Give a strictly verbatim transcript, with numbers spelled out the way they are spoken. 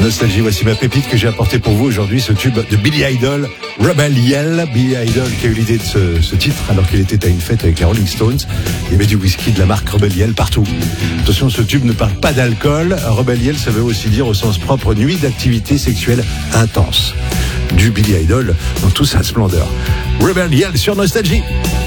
Nostalgie, voici ma pépite que j'ai apportée pour vous aujourd'hui, ce tube de Billy Idol, Rebel Yell. Billy Idol qui a eu l'idée de ce, ce titre alors qu'il était à une fête avec les Rolling Stones. Il y avait du whisky de la marque Rebel Yell partout. Attention, ce tube ne parle pas d'alcool. Rebel Yell, ça veut aussi dire au sens propre nuit d'activité sexuelle intense. Du Billy Idol dans toute sa splendeur. Rebel Yell sur Nostalgie.